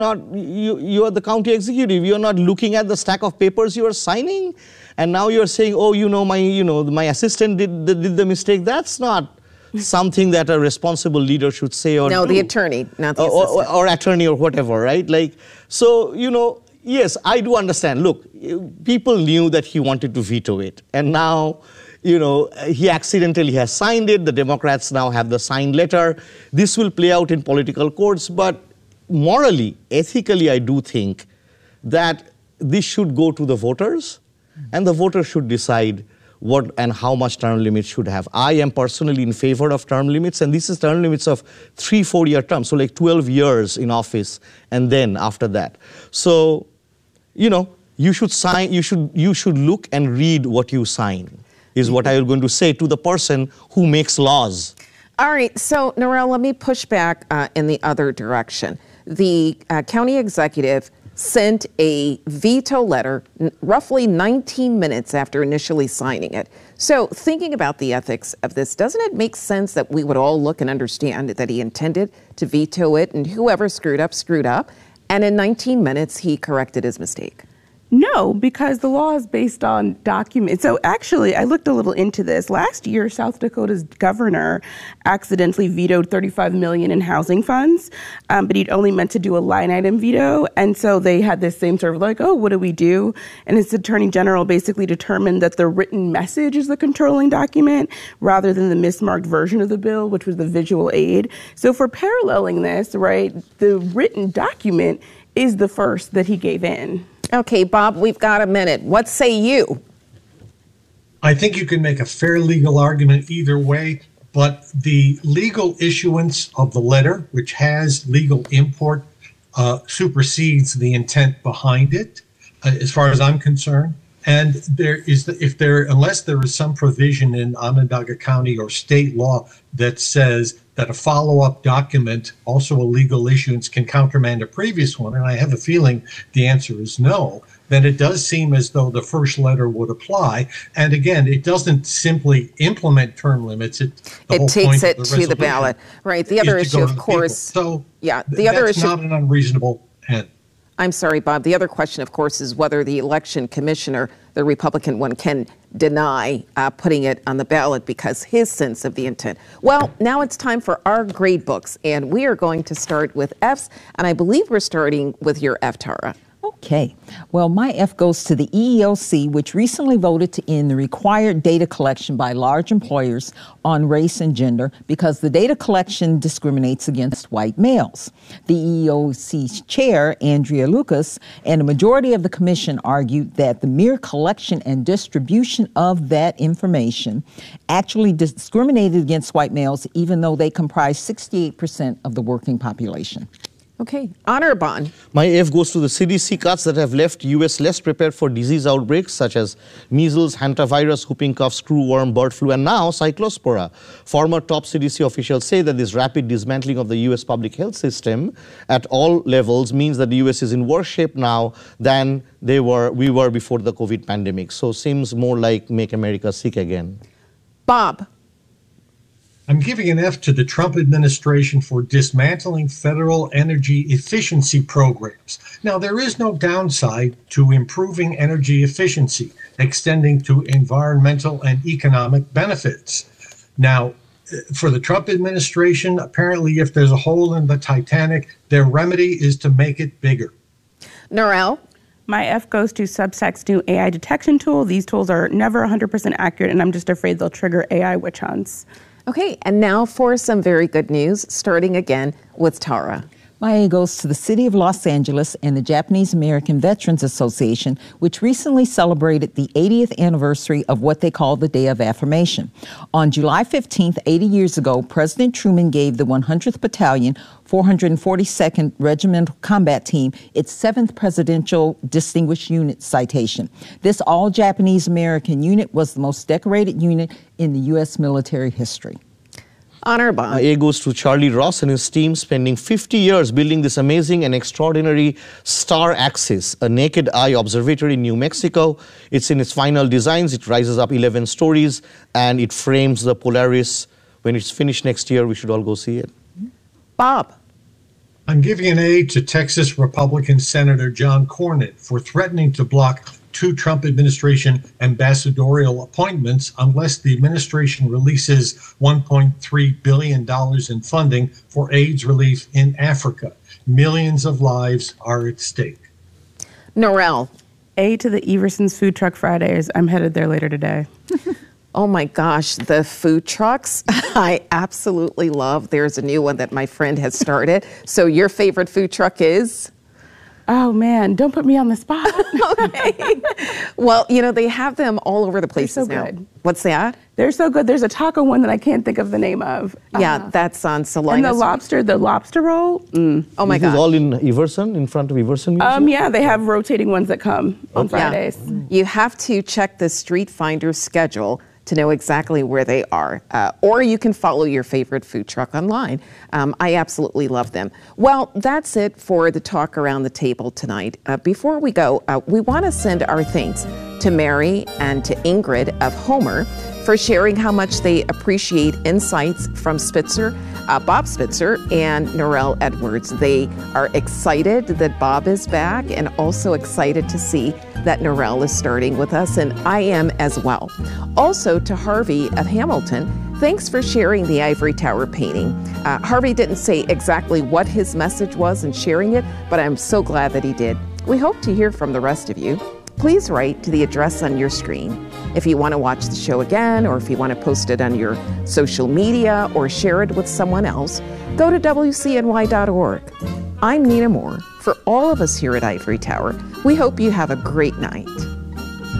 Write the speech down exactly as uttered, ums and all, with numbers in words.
not, you, you are the county executive. You're not looking at the stack of papers you are signing. And now you're saying, oh, you know, my, you know, my assistant did the, did the mistake. That's not something that a responsible leader should say or no, do. the attorney, not the or, assistant. Or, or attorney or whatever, right? Like, so, you know, yes, I do understand. Look, people knew that he wanted to veto it. And now, you know, he accidentally has signed it. The Democrats now have the signed letter. This will play out in political courts. But morally, ethically, I do think that this should go to the voters. And the voters should decide what and how much term limits should have. I am personally in favor of term limits, and this is term limits of three, four-year terms, so like twelve years in office, and then after that. So, you know, you should sign. You should you should look and read what you sign. Is what I am going to say to the person who makes laws. All right. So, Narelle, let me push back uh, in the other direction. The uh, county executive sent a veto letter roughly nineteen minutes after initially signing it. So thinking about the ethics of this, doesn't it make sense that we would all look and understand that he intended to veto it and whoever screwed up, screwed up, and in nineteen minutes he corrected his mistake? No, because the law is based on documents. So actually, I looked a little into this. Last year, South Dakota's governor accidentally vetoed thirty-five million dollars in housing funds, um, but he'd only meant to do a line item veto. And so they had this same sort of like, oh, what do we do? And his attorney general basically determined that the written message is the controlling document rather than the mismarked version of the bill, which was the visual aid. So for paralleling this, right, the written document is the first that he gave in. Okay, Bob, we've got a minute. What say you? I think you can make a fair legal argument either way, but the legal issuance of the letter, which has legal import, uh, supersedes the intent behind it, uh, as far as I'm concerned. And there is, the, if there, unless there is some provision in Onondaga County or state law that says that a follow-up document, also a legal issuance, can countermand a previous one, and I have a feeling the answer is no, then it does seem as though the first letter would apply. And again, it doesn't simply implement term limits. It, the it whole takes point it of the to the ballot. Right. The other issue, of course. So yeah, the other that's issue. not an unreasonable end. I'm sorry, Bob. The other question, of course, is whether the election commissioner, the Republican one, can deny uh, putting it on the ballot because his sense of the intent. Well, now it's time for our grade books, and we are going to start with F's, and I believe we're starting with your F, Tara. Okay. Well, my F goes to the E E O C, which recently voted to end the required data collection by large employers on race and gender because the data collection discriminates against white males. The E E O C's chair, Andrea Lucas, and a majority of the commission argued that the mere collection and distribution of that information actually discriminated against white males, even though they comprise sixty-eight percent of the working population. Okay. Honor Bond. My F goes to the C D C cuts that have left U S less prepared for disease outbreaks such as measles, hantavirus, whooping cough, screwworm, bird flu, and now cyclospora. Former top C D C officials say that this rapid dismantling of the U S public health system at all levels means that the U S is in worse shape now than they were, we were before the COVID pandemic. So seems more like make America sick again. Bob. I'm giving an F to the Trump administration for dismantling federal energy efficiency programs. Now, there is no downside to improving energy efficiency, extending to environmental and economic benefits. Now, for the Trump administration, apparently if there's a hole in the Titanic, their remedy is to make it bigger. Narelle. My F goes to Substack's new A I detection tool. These tools are never one hundred percent accurate, and I'm just afraid they'll trigger A I witch hunts. Okay, and now for some very good news, starting again with Tara. My A goes to the City of Los Angeles and the Japanese American Veterans Association, which recently celebrated the eightieth anniversary of what they call the Day of Affirmation. On July fifteenth, eighty years ago, President Truman gave the one hundredth Battalion, four hundred forty-second Regimental Combat Team, its seventh Presidential Distinguished Unit citation. This all-Japanese American unit was the most decorated unit in the U S military history. Honor Bond. My A goes to Charlie Ross and his team, spending fifty years building this amazing and extraordinary Star Axis, a naked eye observatory in New Mexico. It's in its final designs. It rises up eleven stories and it frames the Polaris. When it's finished next year, we should all go see it. Bob. I'm giving an A to Texas Republican Senator John Cornyn for threatening to block two Trump administration ambassadorial appointments unless the administration releases one point three billion dollars in funding for AIDS relief in Africa. Millions of lives are at stake. Narelle. A to the Everson's Food Truck Fridays. I'm headed there later today. Oh my gosh, the food trucks, I absolutely love. There's a new one that my friend has started. So your favorite food truck is? Oh man, don't put me on the spot. Okay. Well, you know, they have them all over the places so now. good. What's that? They're so good. There's a taco one that I can't think of the name of. Yeah, Uh, that's on Salinas. and the lobster, the lobster roll. Mm. Oh my This is God. all in Everson, in front of Everson Museum? Um, yeah, they have rotating ones that come on Fridays. Yeah. You have to check the Street Finder schedule to know exactly where they are. Uh, or you can follow your favorite food truck online. Um, I absolutely love them. Well, that's it for the talk around the table tonight. Uh, before we go, uh, we want to send our thanks to Mary and to Ingrid of Homer for sharing how much they appreciate insights from Spitzer, uh, Bob Spitzer and Narelle Edwards. They are excited that Bob is back and also excited to see that Narelle is starting with us, and I am as well. Also to Harvey of Hamilton, thanks for sharing the ivory tower painting. Uh, Harvey didn't say exactly what his message was in sharing it, but I'm so glad that he did. We hope to hear from the rest of you. Please write to the address on your screen. If you want to watch the show again, or if you want to post it on your social media or share it with someone else, go to W C N Y dot org. I'm Nina Moore. For all of us here at Ivory Tower, we hope you have a great night.